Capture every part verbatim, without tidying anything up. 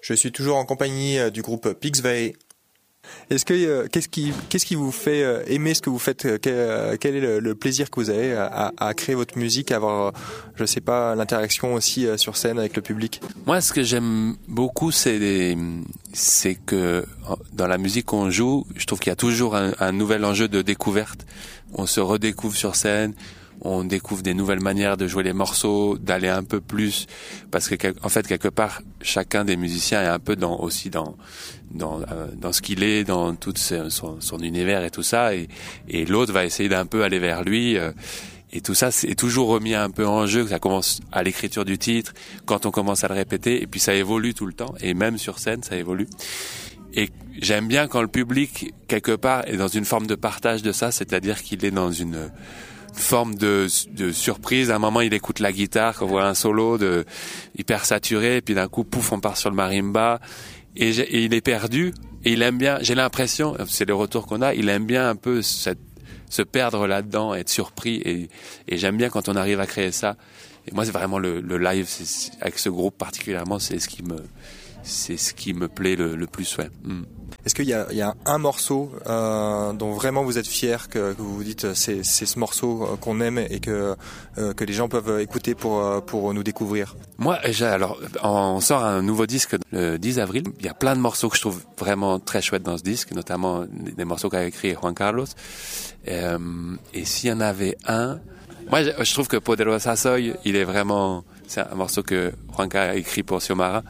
Je suis toujours en compagnie du groupe Pixvay. Est-ce que euh, qu'est-ce qui qu'est-ce qui vous fait euh, aimer ce que vous faites? Quel, euh, quel est le, le plaisir que vous avez à, à créer votre musique, à avoir, je sais pas, l'interaction aussi euh, sur scène avec le public? Moi, ce que j'aime beaucoup, c'est des, c'est que dans la musique qu'on joue, je trouve qu'il y a toujours un, un nouvel enjeu de découverte. On se redécouvre sur scène. On découvre des nouvelles manières de jouer les morceaux, d'aller un peu plus, parce que en fait quelque part chacun des musiciens est un peu dans aussi dans dans euh, dans ce qu'il est, dans tout son, son univers et tout ça, et et l'autre va essayer d'un peu aller vers lui. Euh, et tout ça, c'est toujours remis un peu en jeu. Ça commence à l'écriture du titre, quand on commence à le répéter, et puis ça évolue tout le temps, et même sur scène, ça évolue. Et j'aime bien quand le public quelque part est dans une forme de partage de ça, c'est-à-dire qu'il est dans une forme de, de surprise. À un moment, il écoute la guitare, qu'on voit un solo de hyper saturé, et puis d'un coup, pouf, on part sur le marimba, et, et il est perdu, et il aime bien, j'ai l'impression, c'est le retour qu'on a, il aime bien un peu cette, se perdre là-dedans, être surpris, et, et j'aime bien quand on arrive à créer ça. Et moi, c'est vraiment le, le live, c'est, avec ce groupe particulièrement, c'est ce qui me, c'est ce qui me plaît le, le plus, ouais. Mm. Est-ce qu'il y a, il y a un morceau euh, dont vraiment vous êtes fier, que, que vous vous dites c'est, c'est ce morceau qu'on aime et que, euh, que les gens peuvent écouter pour, pour nous découvrir? Moi, j'ai, alors, on sort un nouveau disque le dix avril. Il y a plein de morceaux que je trouve vraiment très chouettes dans ce disque, notamment des morceaux qu'a écrit Juan Carlos. Euh, et s'il y en avait un, moi je, je trouve que Poderosa Soy, il est vraiment, c'est un morceau que Juanca a écrit pour Xiomara.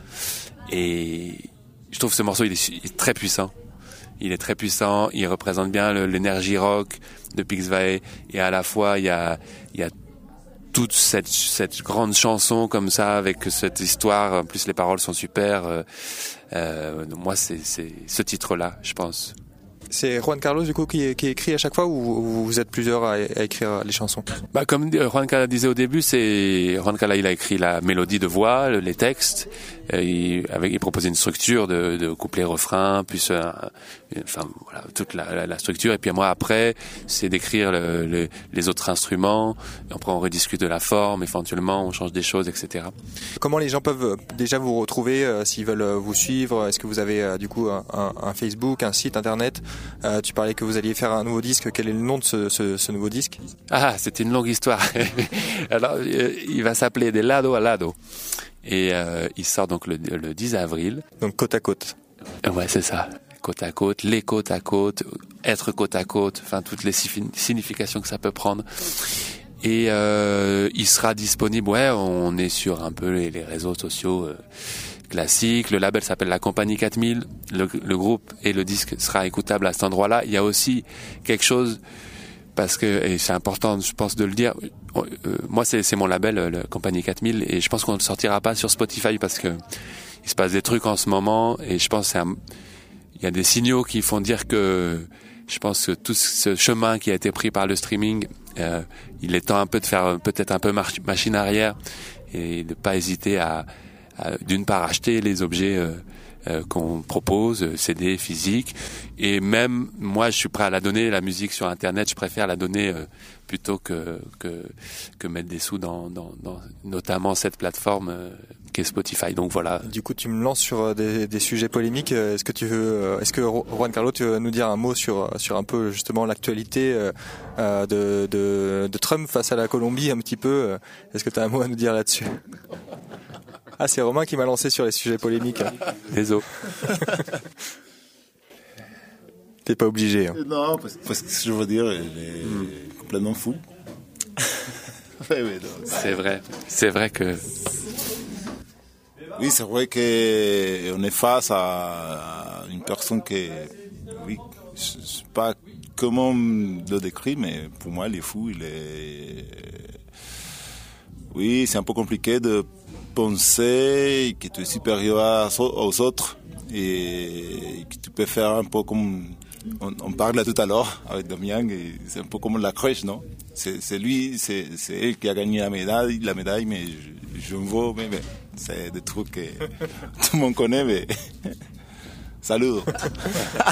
Et je trouve que ce morceau, il est, il est très puissant. Il est très puissant, il représente bien le, l'énergie rock de Pixvay. Et à la fois, il y a, il y a toute cette, cette grande chanson comme ça, avec cette histoire. En plus, les paroles sont super. Euh, euh, moi, c'est, c'est ce titre-là, je pense. C'est Juan Carlos du coup qui, qui écrit à chaque fois, ou vous êtes plusieurs à, à écrire les chansons? Bah comme Juan Carlos disait au début, c'est Juan Carlos, il a écrit la mélodie de voix, les textes, il, avec, il proposait une structure de, de couplet refrain, plus euh, enfin voilà toute la, la, la structure, et puis moi après c'est d'écrire le, le, les autres instruments, et après on rediscute de la forme, éventuellement on change des choses, et cetera. Comment les gens peuvent déjà vous retrouver euh, s'ils veulent vous suivre? Est-ce que vous avez euh, du coup un, un Facebook, un site internet? Euh, tu parlais que vous alliez faire un nouveau disque. Quel est le nom de ce, ce, ce nouveau disque? Ah, c'est une longue histoire. Alors, euh, il va s'appeler De Lado a Lado. Et euh, il sort donc le, le dix avril. Donc côte à côte. Ouais, c'est ça. Côte à côte, les côtes à côte, être côte à côte, enfin toutes les significations que ça peut prendre. Et euh, il sera disponible, ouais, on est sur un peu les, les réseaux sociaux euh, classique. Le label s'appelle La Compagnie quatre mille. Le, le groupe et le disque sera écoutable à cet endroit-là. Il y a aussi quelque chose, parce que, et c'est important, je pense, de le dire. Euh, moi, c'est, c'est mon label, La Compagnie quatre mille, et je pense qu'on ne sortira pas sur Spotify parce que il se passe des trucs en ce moment, et je pense qu'il y a des signaux qui font dire que, je pense que tout ce chemin qui a été pris par le streaming, euh, il est temps un peu de faire peut-être un peu marche, machine arrière, et de pas hésiter à d'une part acheter les objets euh, euh, qu'on propose, C D physiques, et même moi je suis prêt à la donner, la musique sur internet, je préfère la donner euh, plutôt que, que que mettre des sous dans, dans, dans notamment cette plateforme euh, qu'est Spotify. Donc voilà. Du coup tu me lances sur des, des sujets polémiques. Est-ce que tu veux, est-ce que Juan Carlos, tu veux nous dire un mot sur sur un peu justement l'actualité euh, de, de de Trump face à la Colombie un petit peu? Est-ce que tu as un mot à nous dire là-dessus? Ah, c'est Romain qui m'a lancé sur les sujets polémiques. Désolé. T'es pas obligé. Hein. Non, parce, parce que je veux dire, il est mm. complètement fou. Ouais, ouais, non, c'est vrai. C'est vrai que... Oui, c'est vrai qu'on est face à une personne qui... Oui, je sais pas comment le décrire, mais pour moi, il est fou. Il est... Oui, c'est un peu compliqué de penser que tu es supérieur aux autres et que tu peux faire un peu comme on, on parlait tout à l'heure avec Damien, et c'est un peu comme la crèche, non? C'est, c'est lui, c'est, c'est elle qui a gagné la médaille, la médaille, mais je, je me vois, mais, mais c'est des trucs que tout le monde connaît, mais salut.